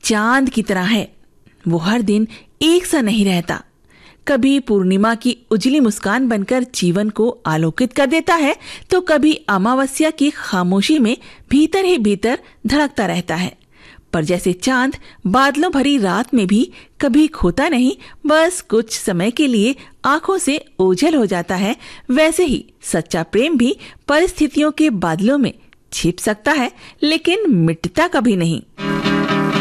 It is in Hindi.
चांद की तरह है। वो हर दिन एक सा नहीं रहता। कभी पूर्णिमा की उजली मुस्कान बनकर जीवन को आलोकित कर देता है, तो कभी अमावस्या की खामोशी में भीतर ही भीतर धड़कता रहता है। पर जैसे चांद बादलों भरी रात में भी कभी खोता नहीं, बस कुछ समय के लिए आंखों से ओझल हो जाता है, वैसे ही सच्चा प्रेम भी परिस्थितियों के बादलों में छिप सकता है, लेकिन मिटता कभी नहीं।